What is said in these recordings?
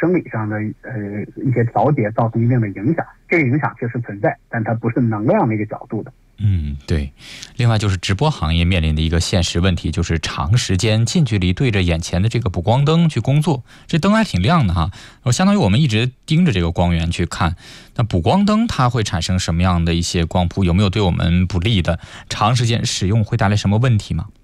生理上的一些调节造成一定的影响，这个影响确实存在，但它不是能量的一个角度的。 对。另外就是直播行业面临的一个现实问题，就是长时间近距离对着眼前的这个补光灯去工作，这灯还挺亮的哈，相当于我们一直盯着这个光源去看。那补光灯它会产生什么样的一些光谱？有没有对我们不利的？长时间使用会带来什么问题吗？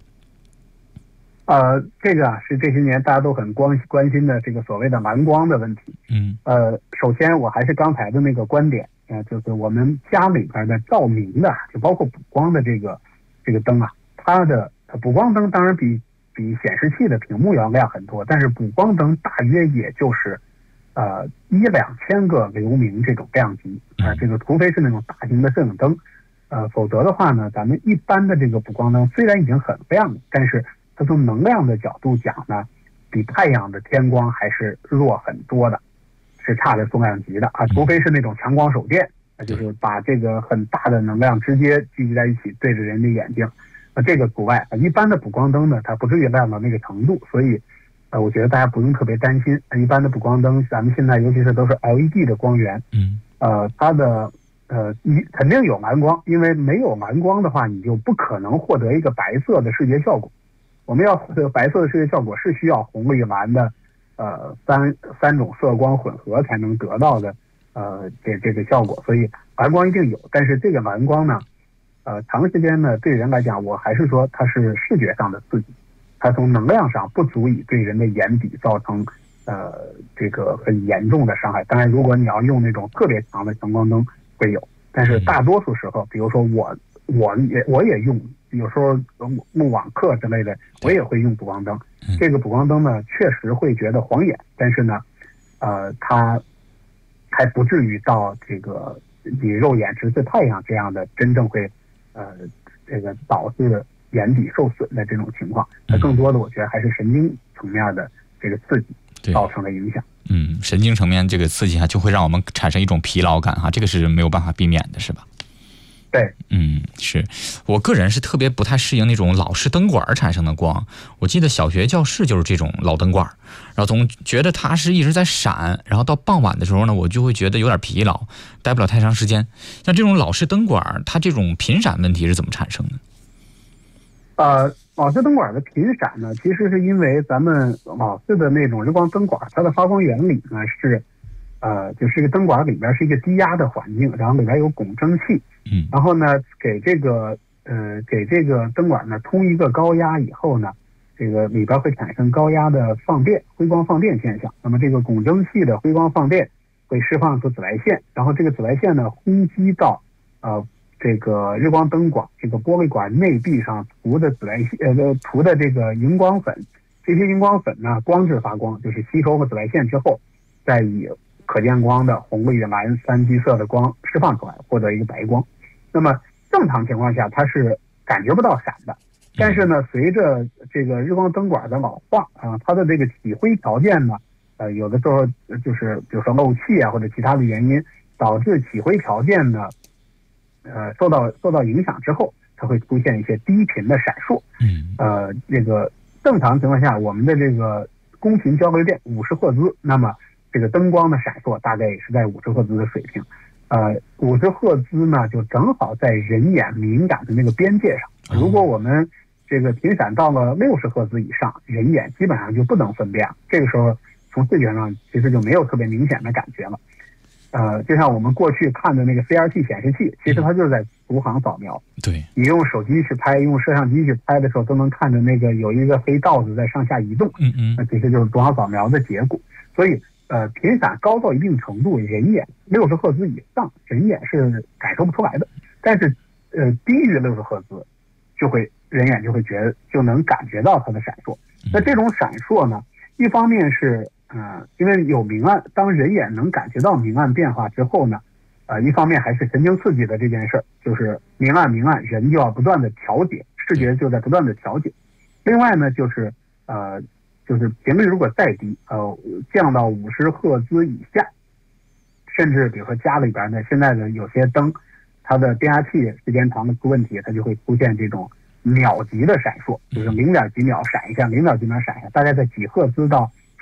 这个是这些年大家都很关心的这个所谓的蓝光的问题。首先我还是刚才的那个观点，就是我们家里边的照明的，就包括补光的这个灯啊，它的补光灯当然比显示器的屏幕要亮很多，但是补光灯大约也就是1-2千个流明这种量级这个除非是那种大型的摄影灯，否则的话呢，咱们一般的这个补光灯虽然已经很亮了，但是它从能量的角度讲呢，比太阳的天光还是弱很多的，是差着重量级的除非是那种强光手电，就是把这个很大的能量直接聚集在一起对着人的眼睛，这个除外。一般的补光灯呢，它不至于亮到那个程度，所以我觉得大家不用特别担心。一般的补光灯，咱们现在尤其是都是 LED 的光源，它的肯定有蓝光，因为没有蓝光的话，你就不可能获得一个白色的视觉效果。我们要获得白色的视觉效果，是需要红绿蓝的三种色光混合才能得到的这个效果。所以蓝光一定有，但是这个蓝光呢，长时间呢对人来讲，我还是说它是视觉上的刺激，它从能量上不足以对人的眼底造成这个很严重的伤害。当然，如果你要用那种特别强的强光灯会有，但是大多数时候，比如说我也用，有时候录网课之类的，我也会用补光灯。这个补光灯呢，确实会觉得晃眼，但是呢，它还不至于到这个你肉眼直视太阳这样的真正会这个导致眼底受损的这种情况。那更多的我觉得还是神经层面的这个刺激造成了影响。 神经层面这个刺激就会让我们产生一种疲劳感这个是没有办法避免的，是吧？ 对， 是我个人是特别不太适应那种老式灯管产生的光。我记得小学教室就是这种老灯管，然后总觉得它是一直在闪，然后到傍晚的时候呢，我就会觉得有点疲劳，待不了太长时间。像这种老式灯管，它这种频闪问题是怎么产生的？ 老式灯管的频闪呢，其实是因为咱们老式的那种日光灯管，它的发光原理呢是就是一个灯管里边是一个低压的环境，然后里边有汞蒸气，然后呢给这个灯管呢通一个高压以后呢，这个里边会产生高压的放电，辉光放电现象。那么这个汞蒸气的辉光放电会释放出紫外线，然后这个紫外线呢轰击到这个日光灯管这个玻璃管内壁上涂的涂的这个荧光粉，这些荧光粉呢光质发光，就是吸收了紫外线之后，再以可见光的红绿蓝三基色的光释放出来，获得一个白光。那么正常情况下它是感觉不到闪的，但是呢随着这个日光灯管的老化它的这个起灰条件呢有的时候就是比如说漏气或者其他的原因，导致起灰条件呢受到影响之后，它会出现一些低频的闪烁。这个正常情况下，我们的这个公频交流电50赫兹，那么这个灯光的闪烁大概也是在50赫兹的水平。50赫兹呢，就正好在人眼敏感的那个边界上。如果我们这个频闪到了60赫兹以上，人眼基本上就不能分辨了。这个时候从视觉上其实就没有特别明显的感觉了。就像我们过去看的那个 CRT 显示器，其实它就是在逐行扫描。对，你用手机去拍，用摄像机去拍的时候，都能看着那个有一个黑道子在上下移动。那其实就是逐行扫描的结果。所以频闪高到一定程度，人眼60赫兹以上，人眼是感受不出来的。但是低于60赫兹，人眼就能感觉到它的闪烁。那这种闪烁呢，一方面是因为有明暗，当人眼能感觉到明暗变化之后呢，一方面还是神经刺激的这件事儿，就是明暗，人就要不断的调节，视觉就在不断的调节。另外呢，就是频率如果再低，降到50赫兹以下，甚至比如说家里边呢，现在的有些灯，它的变压器时间长的出问题，它就会出现这种秒级的闪烁，就是0.几秒闪一下，0.几秒闪一下，大概在几赫兹到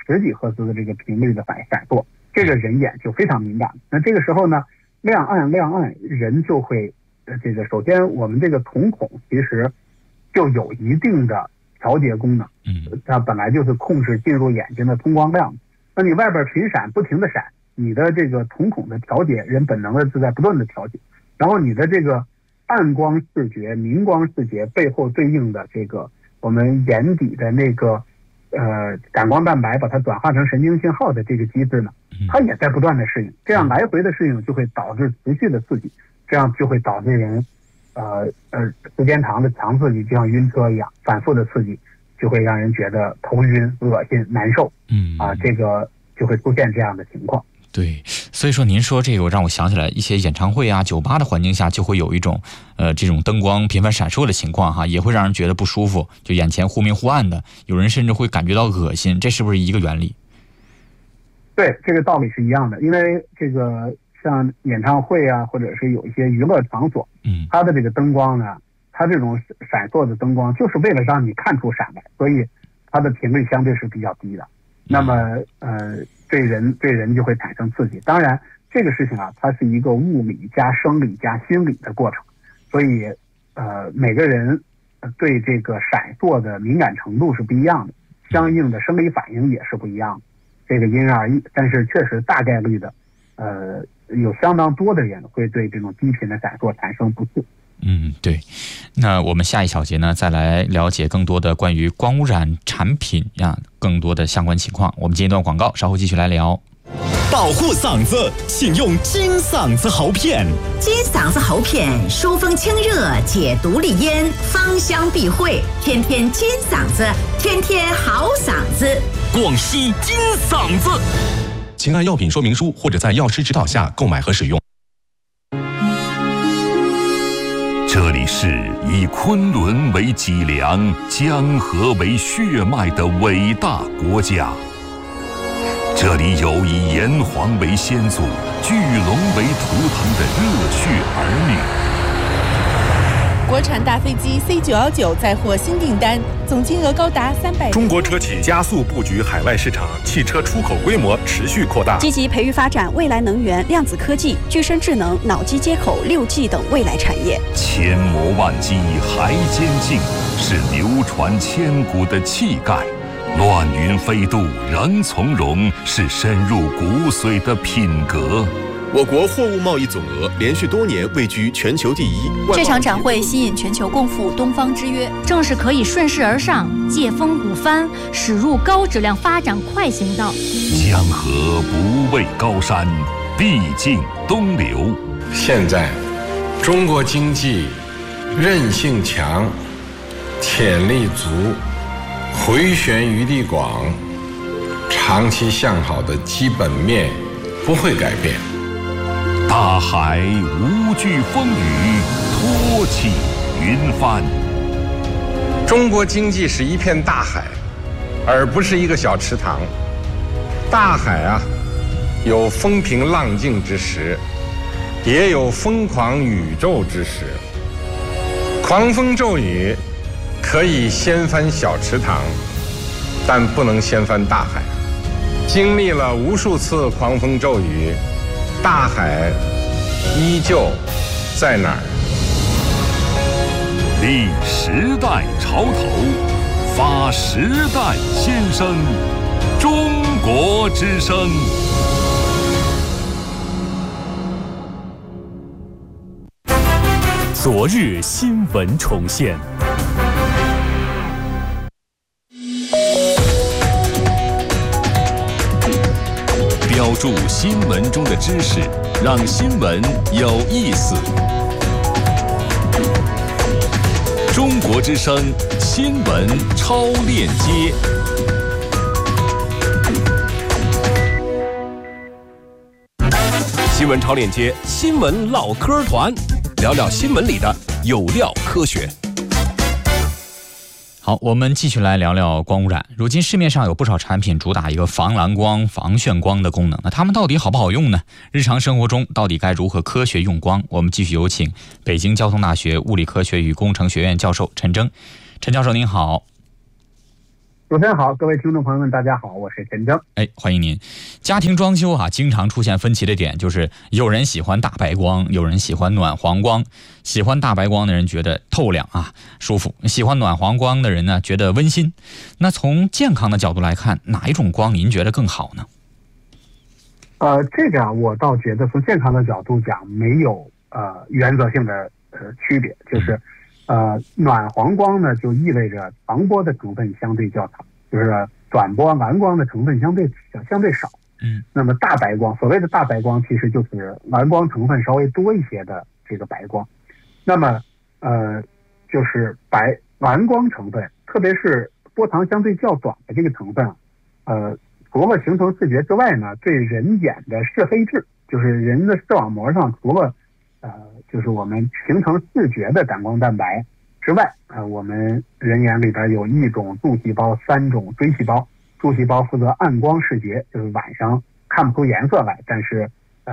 10几赫兹的这个频率的闪烁，这个人眼就非常敏感。那这个时候呢，亮暗人就会这个首先我们这个瞳孔其实就有一定的调节功能，它本来就是控制进入眼睛的通光量。那你外边频闪不停的闪，你的这个瞳孔的调节，人本能的是在不断的调节，然后你的这个暗光视觉、明光视觉背后对应的这个我们眼底的那个感光蛋白把它转化成神经信号的这个机制呢，它也在不断的适应，这样来回的适应就会导致持续的刺激，这样就会导致人时间长的强刺激就像晕车一样，反复的刺激就会让人觉得头晕、恶心、难受，这个就会出现这样的情况。 对，所以说您说这个让我想起来一些演唱会啊、酒吧的环境下就会有一种这种灯光频繁闪烁的情况哈，也会让人觉得不舒服，就眼前忽明忽暗的，有人甚至会感觉到恶心，这是不是一个原理？ 对，这个道理是一样的，因为这个像演唱会啊，或者是有一些娱乐场所，它的这个灯光呢，它这种闪烁的灯光就是为了让你看出闪来，所以它的频率相对是比较低的。那么对人就会产生刺激。当然这个事情啊，它是一个物理加生理加心理的过程，所以每个人对这个闪烁的敏感程度是不一样的，相应的生理反应也是不一样的，这个因人而异。但是确实大概率的有相当多的人会对这种低频的闪烁产生不适。 对。那我们下一小节呢，再来了解更多的关于光污染产品更多的相关情况。我们接一段广告，稍后继续来聊。 保护嗓子，请用金嗓子喉片。 金嗓子喉片疏风清热，解毒利咽，芳香避秽，天天金嗓子，天天好嗓子。 广西金嗓子，请按药品说明书或者在药师指导下购买和使用。 这里是以昆仑为脊梁、江河为血脉的伟大国家。这里有以炎黄为先祖、巨龙为图腾的热血儿女。 国产大飞机 C919 再获新订单，总金额高达300。 中国车企加速布局海外市场，汽车出口规模持续扩大， 积极培育发展未来能源、量子科技、具身智能、脑机接口、6G 等未来产业。 千磨万击还坚劲，是流传千古的气概；乱云飞渡仍从容，是深入骨髓的品格。 我国货物贸易总额连续多年位居全球第一。 这场展会吸引全球共赴东方之约， 正是可以顺势而上，借风鼓帆，驶入高质量发展快行道。 江河不畏高山，必尽东流。 现在中国经济韧性强，潜力足，回旋余地广，长期向好的基本面不会改变。 大海无惧风雨，托起云帆。 中国经济是一片大海，而不是一个小池塘。大海啊，有风平浪静之时，也有疯狂宇宙之时。狂风骤雨可以掀翻小池塘，但不能掀翻大海。经历了无数次狂风骤雨，大海依旧在哪儿？ 立时代潮头，发时代先声，中国之声。 昨日新闻重现。 标注新闻中的知识，让新闻有意思。中国之声新闻超链接。 新闻超链接，新闻唠嗑团，聊聊新闻里的有料科学。 好，我们继续来聊聊光污染。如今市面上有不少产品主打一个防蓝光、防眩光的功能，那它们到底好不好用呢？日常生活中到底该如何科学用光？我们继续有请北京交通大学物理科学与工程学院教授陈征。陈教授您好。 主持人好，各位听众朋友们，大家好，我是陈征。 欢迎您。家庭装修经常出现分歧的点就是有人喜欢大白光，有人喜欢暖黄光。喜欢大白光的人觉得透亮舒服，喜欢暖黄光的人呢觉得温馨。那从健康的角度来看，哪一种光您觉得更好呢？ 这个我倒觉得从健康的角度讲没有原则性的区别，就是暖黄光呢就意味着长波的成分相对较长，就是短波蓝光的成分相对少。那么大白光，所谓的大白光其实就是蓝光成分稍微多一些的这个白光。那么就是蓝光成分，特别是波长相对较短的这个成分除了形成视觉之外呢，对人眼的视黑质，就是人的视网膜上除了就是我们形成视觉的感光蛋白之外我们人眼里边有1种柱细胞，3种锥细胞。柱细胞负责暗光视觉，就是晚上看不出颜色来，但是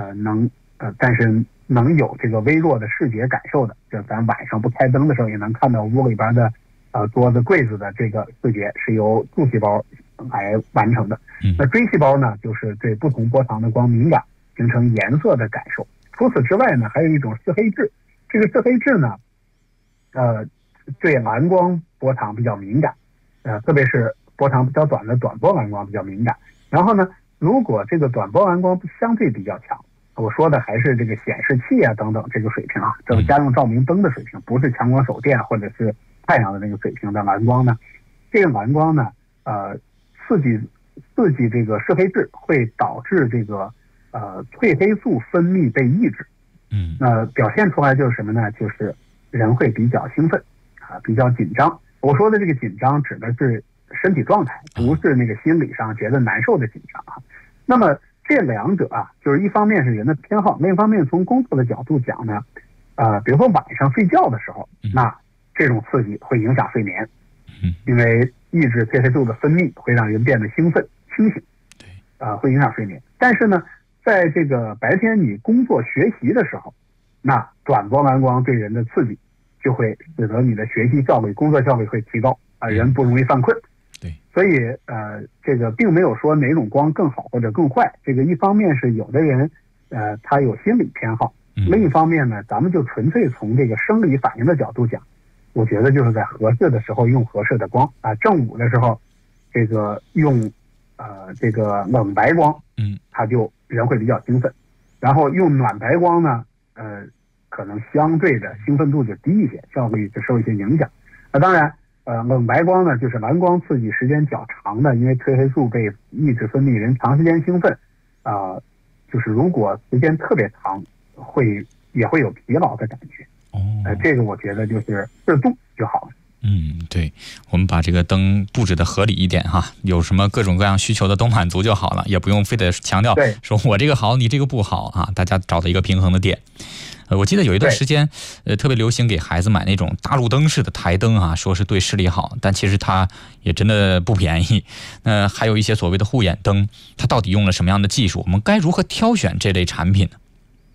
能有这个微弱的视觉感受的，就咱晚上不开灯的时候也能看到屋里边的桌子柜子的这个视觉是由柱细胞来完成的。那锥细胞呢，就是对不同波长的光敏感，形成颜色的感受。除此之外呢，还有一种视黑质，这个视黑质呢对蓝光波长比较敏感，特别是波长比较短的短波蓝光比较敏感。然后呢，如果这个短波蓝光相对比较强，我说的还是这个显示器等等这个水平这个家用照明灯的水平，不是强光手电或者是太阳的那个水平的蓝光呢，这个蓝光呢刺激这个视黑质会导致这个褪黑素分泌被抑制。那表现出来就是什么呢？就是人会比较兴奋比较紧张。我说的这个紧张指的是身体状态，不是那个心理上觉得难受的紧张那么这两者就是一方面是人的偏好，另一方面从工作的角度讲呢比如说晚上睡觉的时候那这种刺激会影响睡眠，因为抑制褪黑素的分泌会让人变得兴奋清醒会影响睡眠。但是呢，在这个白天你工作学习的时候，那短波蓝光对人的刺激就会使得你的学习效率、工作效率会提高人不容易犯困。所以这个并没有说哪种光更好或者更坏，这个一方面是有的人他有心理偏好，另一方面呢，咱们就纯粹从这个生理反应的角度讲，我觉得就是在合适的时候用合适的光正午的时候这个用这个冷白光他就人会比较兴奋，然后用暖白光呢可能相对的兴奋度就低一些，效率就受一些影响。当然冷白光呢就是蓝光刺激时间较长的，因为褪黑素被抑制分泌，人长时间兴奋就是如果时间特别长也会有疲劳的感觉这个我觉得就是适度就好了。 对，我们把这个灯布置的合理一点有什么各种各样需求的都满足就好了，也不用非得强调说我这个好你这个不好大家找到一个平衡的点。我记得有一段时间特别流行给孩子买那种大路灯式的台灯说是对视力好，但其实它也真的不便宜。还有一些所谓的护眼灯，它到底用了什么样的技术？我们该如何挑选这类产品呢？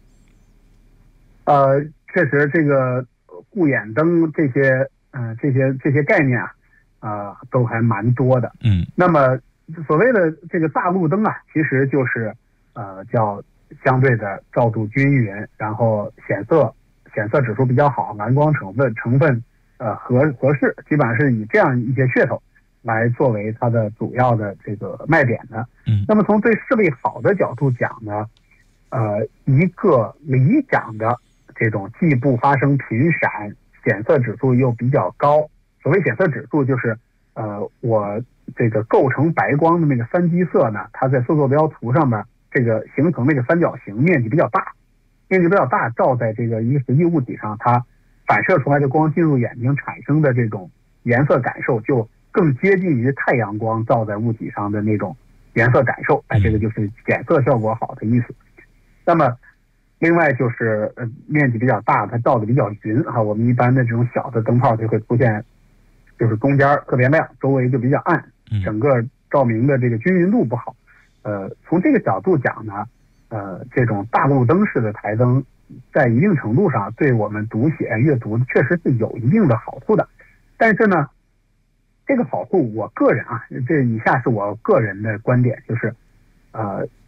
确实这个护眼灯这些概念都还蛮多的。那么所谓的这个大路灯其实就是叫相对的照度均匀，然后显色指数比较好，蓝光成分合适，基本上是以这样一些噱头来作为它的主要的这个卖点的。那么从对视力好的角度讲呢，一个理想的这种既不发生频闪，显色指数又比较高。所谓显色指数就是我这个构成白光的那个三基色呢，它在色坐标图上面这个形成那个三角形面积比较大，照在这个一个实际物体上，它反射出来的光进入眼睛产生的这种颜色感受就更接近于太阳光照在物体上的那种颜色感受，这个就是显色效果好的意思。那么另外就是面积比较大，它照的比较匀我们一般的这种小的灯泡就会出现就是中间特别亮，周围就比较暗，整个照明的这个均匀度不好。从这个角度讲呢，这种大路灯式的台灯在一定程度上对我们读写阅读确实是有一定的好处的。但是呢， 这个保护，我个人啊，这以下是我个人的观点，就是